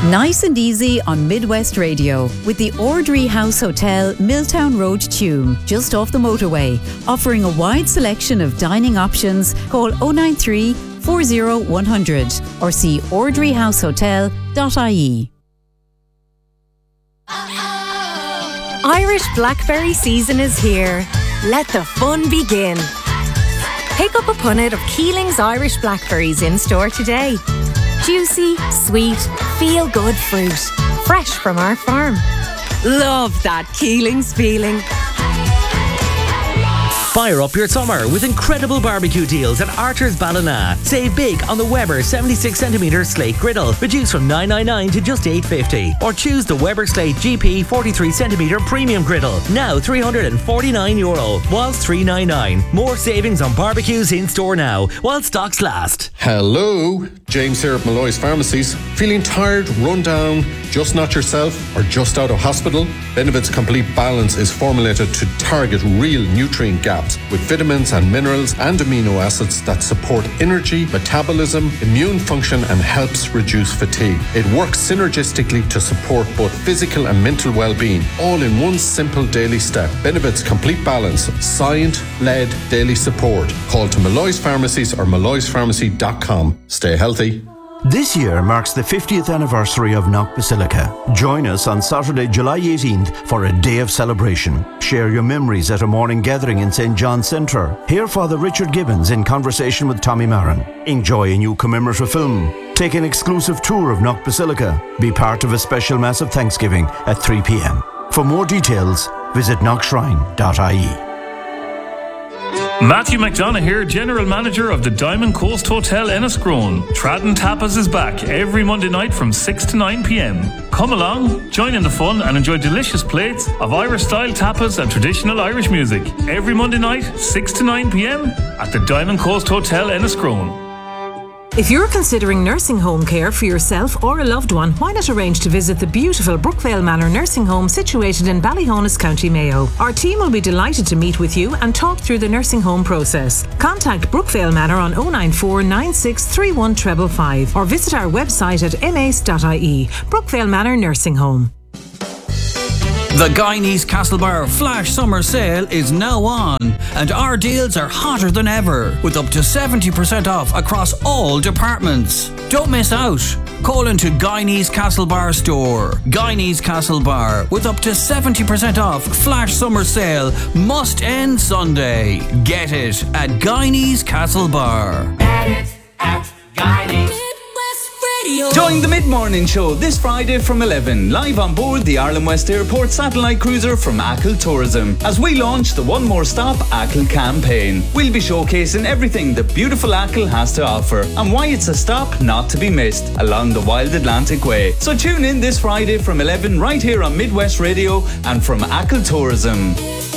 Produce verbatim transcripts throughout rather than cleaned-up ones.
Nice and easy on Midwest Radio with the Ordry House Hotel, Milltown Road, Tuam, just off the motorway, offering a wide selection of dining options. Call oh nine three, four oh one hundred or see ordry house hotel dot I E. Irish blackberry season is here. Let the fun begin. Pick up a punnet of Keeling's Irish blackberries in store today. Juicy, sweet, feel-good fruit. Fresh from our farm. Love that Keeling's feeling. Fire up your summer with incredible barbecue deals at Archer's Ballina. Save big on the Weber seventy-six centimetre slate griddle, reduced from nine ninety-nine to just eight fifty. Or choose the Weber Slate G P forty-three centimetre premium griddle, now three hundred forty-nine euro, whilst three ninety-nine. More savings on barbecues in store now, while stocks last. Hello, James here at Malloy's Pharmacies. Feeling tired, run down, just not yourself, or just out of hospital? Benevit's Complete Balance is formulated to target real nutrient gaps with vitamins and minerals and amino acids that support energy, metabolism, immune function and helps reduce fatigue. It works synergistically to support both physical and mental well-being, all in one simple daily step. Benevit's Complete Balance, science-led daily support. Call to Malloy's Pharmacies or malloys pharmacy dot com. Stay healthy. This year marks the fiftieth anniversary of Knock Basilica. Join us on Saturday, July eighteenth for a day of celebration. Share your memories at a morning gathering in Saint John's Centre. Hear Father Richard Gibbons in conversation with Tommy Marin. Enjoy a new commemorative film. Take an exclusive tour of Knock Basilica. Be part of a special Mass of Thanksgiving at three p.m. For more details, visit knock shrine dot I E. Matthew McDonough here, General Manager of the Diamond Coast Hotel Enniscrone. Tradden Tapas is back every Monday night from six to nine p.m. Come along, join in the fun and enjoy delicious plates of Irish-style tapas and traditional Irish music. Every Monday night, six to nine p.m. at the Diamond Coast Hotel Enniscrone. If you're considering nursing home care for yourself or a loved one, why not arrange to visit the beautiful Brookvale Manor Nursing Home situated in Ballyhonus, County Mayo. Our team will be delighted to meet with you and talk through the nursing home process. Contact Brookvale Manor on oh nine four, nine six three one five five or visit our website at m a c e dot I E. Brookvale Manor Nursing Home. The Guyanese Castlebar Flash Summer Sale is now on, and our deals are hotter than ever, with up to seventy percent off across all departments. Don't miss out. Call into Guyanese Castlebar store. Guyanese Castlebar, with up to seventy percent off Flash Summer Sale, must end Sunday. Get it at Guyanese Castlebar. Get it at Guyanese. Join the Mid-Morning Show this Friday from eleven, live on board the Ireland West Airport satellite cruiser from Achill Tourism, as we launch the One More Stop Achill campaign. We'll be showcasing everything that beautiful Achill has to offer and why it's a stop not to be missed along the Wild Atlantic Way. So tune in this Friday from eleven right here on Midwest Radio and from Achill Tourism.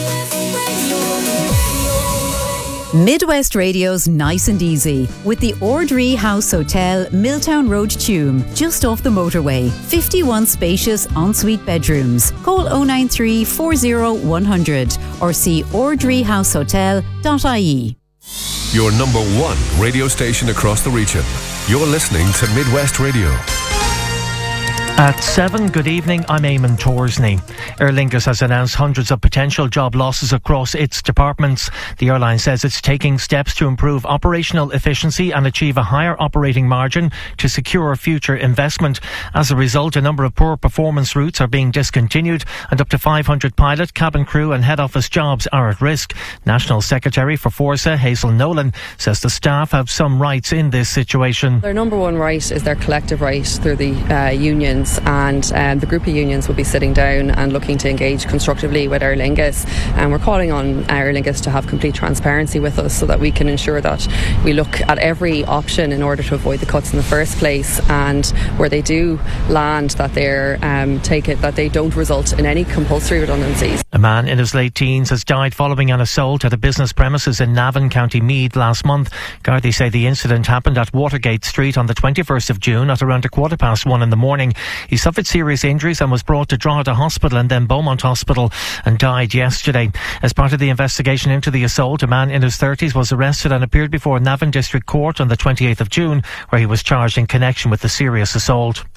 Midwest Radio's Nice and Easy with the Ordry House Hotel, Milltown Road, Tuam, just off the motorway. fifty-one spacious ensuite bedrooms. Call oh nine three, four oh one hundred or see ordry house hotel dot I E. Your number one radio station across the region. You're listening to Midwest Radio. At seven, good evening, I'm Eamon Torsney. Aer Lingus has announced hundreds of potential job losses across its departments. The airline says it's taking steps to improve operational efficiency and achieve a higher operating margin to secure future investment. As a result, a number of poor performance routes are being discontinued and up to five hundred pilot, cabin crew and head office jobs are at risk. National Secretary for Forsa, Hazel Nolan, says the staff have some rights in this situation. Their number one right is their collective right through the uh, unions, and um, the group of unions will be sitting down and looking to engage constructively with Aer Lingus, and we're calling on Aer Lingus to have complete transparency with us so that we can ensure that we look at every option in order to avoid the cuts in the first place, and where they do land that they're um, take it that they don't result in any compulsory redundancies. A man in his late teens has died following an assault at a business premises in Navan, County Meath last month. Gardaí say the incident happened at Watergate Street on the twenty-first of June at around a quarter past one in the morning. He suffered serious injuries and was brought to Drogheda Hospital and then Beaumont Hospital and died yesterday. As part of the investigation into the assault, a man in his thirties was arrested and appeared before Navan District Court on the twenty-eighth of June, where he was charged in connection with the serious assault.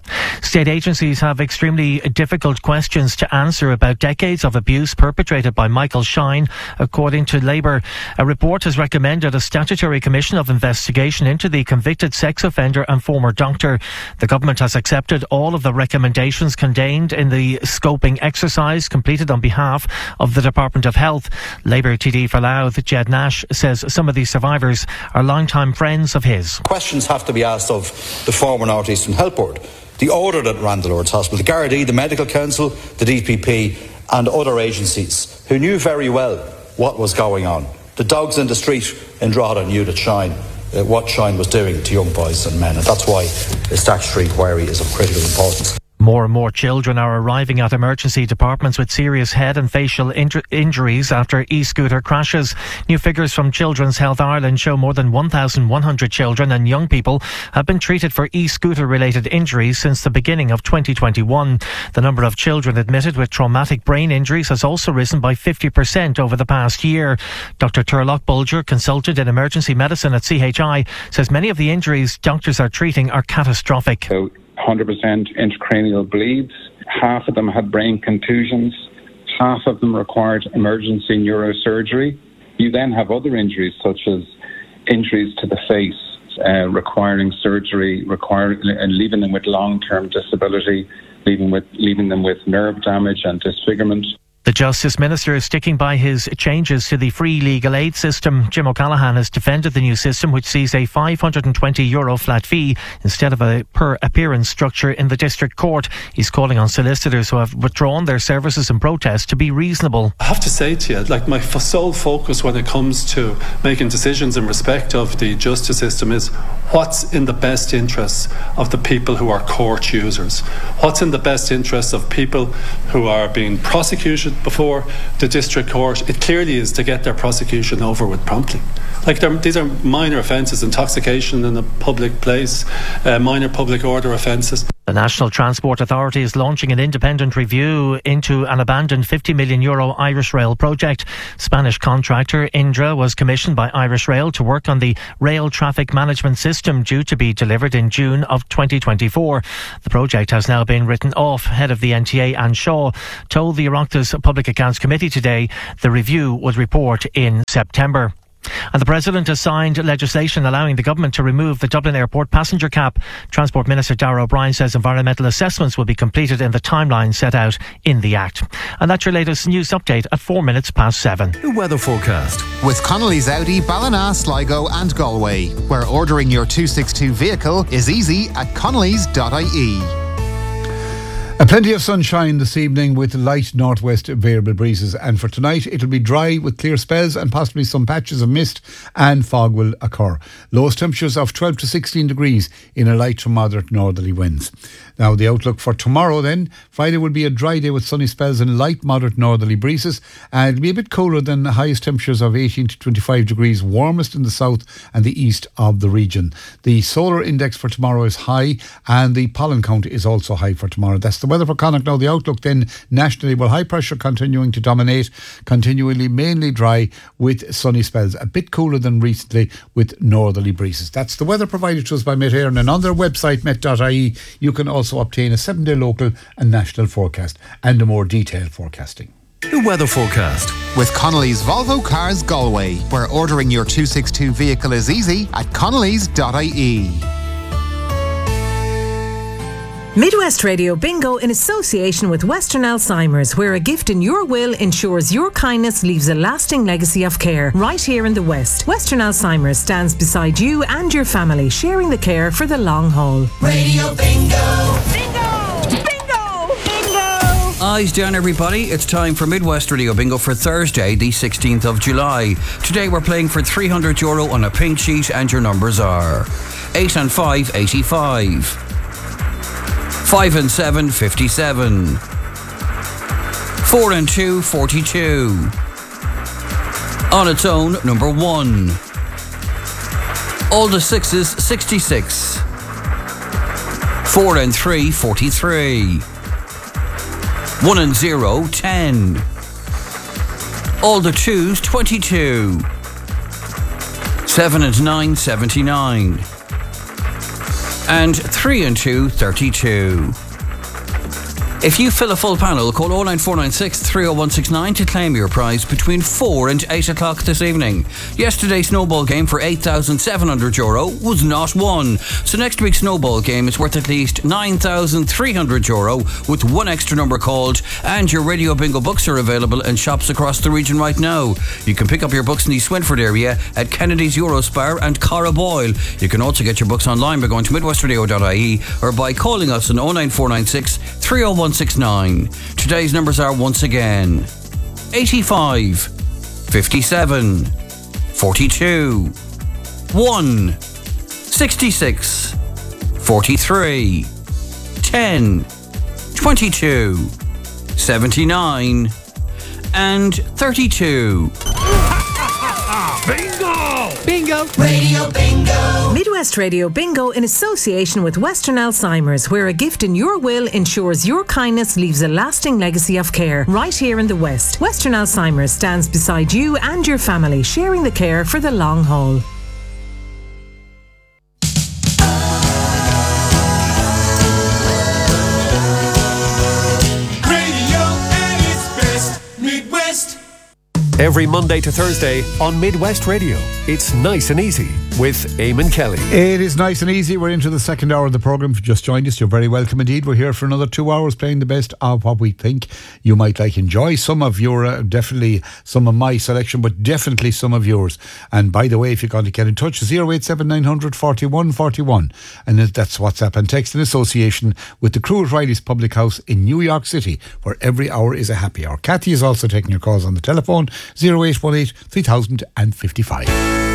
State agencies have extremely difficult questions to answer about decades of abuse perpetrated by Michael Shine, according to Labour. A report has recommended a statutory commission of investigation into the convicted sex offender and former doctor. The government has accepted all of the recommendations contained in the scoping exercise completed on behalf of the Department of Health. Labour T D for Louth, Jed Nash, says some of these survivors are long-time friends of his. Questions have to be asked of the former North Eastern Health Board, the order that ran the Lord's Hospital, the Gardaí, the Medical Council, the D P P and other agencies who knew very well what was going on. The dogs in the street in Drogheda knew that Shine, uh, what Shine was doing to young boys and men, and that's why the statutory inquiry is of critical importance. More and more children are arriving at emergency departments with serious head and facial inj- injuries after e-scooter crashes. New figures from Children's Health Ireland show more than one thousand one hundred children and young people have been treated for e-scooter related injuries since the beginning of twenty twenty-one. The number of children admitted with traumatic brain injuries has also risen by fifty percent over the past year. Doctor Turlock Bulger, consultant in emergency medicine at C H I, says many of the injuries doctors are treating are catastrophic. So one hundred percent intracranial bleeds, half of them had brain contusions, half of them required emergency neurosurgery. You then have other injuries such as injuries to the face, uh, requiring surgery, requiring and leaving them with long-term disability, leaving with leaving them with nerve damage and disfigurement. The Justice Minister is sticking by his changes to the free legal aid system. Jim O'Callaghan has defended the new system, which sees a five hundred twenty euro flat fee instead of a per appearance structure in the district court. He's calling on solicitors who have withdrawn their services in protest to be reasonable. I have to say to you, like, my sole focus when it comes to making decisions in respect of the justice system is what's in the best interests of the people who are court users. What's in the best interests of people who are being prosecuted before the district court. It clearly is to get their prosecution over with promptly. Like, these are minor offences, intoxication in a public place, uh, minor public order offences. The National Transport Authority is launching an independent review into an abandoned fifty million euro Irish Rail project. Spanish contractor Indra was commissioned by Irish Rail to work on the rail traffic management system due to be delivered in June of twenty twenty-four. The project has now been written off. Head of the N T A, Anne Shaw, told the Oireachtas Public Accounts Committee today the review would report in September. And the President has signed legislation allowing the government to remove the Dublin Airport passenger cap. Transport Minister Darragh O'Brien says environmental assessments will be completed in the timeline set out in the Act. And that's your latest news update at four minutes past seven. The weather forecast. With Connolly's Audi, Ballina, Sligo and Galway, where ordering your two sixty-two vehicle is easy at connellys dot I E. Uh, plenty of sunshine this evening with light northwest variable breezes, and for tonight it'll be dry with clear spells and possibly some patches of mist and fog will occur. Lowest temperatures of twelve to sixteen degrees in a light to moderate northerly winds. Now the outlook for tomorrow then, Friday will be a dry day with sunny spells and light moderate northerly breezes, and it'll be a bit cooler than the highest temperatures of eighteen to twenty-five degrees, warmest in the south and the east of the region. The solar index for tomorrow is high and the pollen count is also high for tomorrow. That's the weather for Connacht. Now the outlook then nationally, well, high pressure continuing to dominate, continually mainly dry with sunny spells, a bit cooler than recently with northerly breezes. That's the weather provided to us by Met Éireann, and on their website met dot I E you can also obtain a seven day local and national forecast and a more detailed forecasting. The weather forecast. With Connolly's Volvo Cars Galway, where ordering your two sixty-two vehicle is easy at connellys dot I E. Midwest Radio Bingo in association with Western Alzheimer's, where a gift in your will ensures your kindness leaves a lasting legacy of care. Right here in the West, Western Alzheimer's stands beside you and your family, sharing the care for the long haul. Radio Bingo! Bingo! Bingo! Bingo! Eyes down, everybody. It's time for Midwest Radio Bingo for Thursday, the sixteenth of July. Today we're playing for three hundred euro on a pink sheet, and your numbers are eight and five, eighty-five. Five and seven, fifty-seven. Four and two, forty-two. On its own, number one. All the sixes, sixty-six. Four and three, forty-three. One and zero, ten. All the twos, twenty-two. Seven and nine, seventy-nine. and three and two, thirty-two. If you fill a full panel, call oh nine four nine six, three oh one six nine to claim your prize between four and eight o'clock this evening. Yesterday's snowball game for eight thousand seven hundred euro was not won. So next week's snowball game is worth at least nine thousand three hundred euro with one extra number called, and your Radio Bingo books are available in shops across the region right now. You can pick up your books in the Swinford area at Kennedy's Eurospar and Cara Boyle. You can also get your books online by going to midwest radio dot I E or by calling us on oh nine four nine six, three oh one six nine. Today's numbers are once again eighty-five, fifty-seven, forty-two, one, sixty-six, forty-three, ten, twenty-two, seventy-nine, and thirty-two. Bingo! Bingo! Radio Bingo! Midwest Radio Bingo in association with Western Alzheimer's, where a gift in your will ensures your kindness leaves a lasting legacy of care right here in the West. Western Alzheimer's stands beside you and your family, sharing the care for the long haul. Every Monday to Thursday on Midwest Radio. It's Nice and Easy with Eamon Kelly. It is nice and easy. We're into the second hour of the programme. If you just joined us, you're very welcome indeed. We're here for another two hours playing the best of what we think you might like enjoy. Some of your, uh, definitely some of my selection, but definitely some of yours. And by the way, if you're going to get in touch, oh eight seven nine hundred forty-one forty-one. And that's WhatsApp and text in association with the crew at Riley's Public House in New York City, where every hour is a happy hour. Kathy is also taking your calls on the telephone, oh eight one eight, three thousand fifty-five.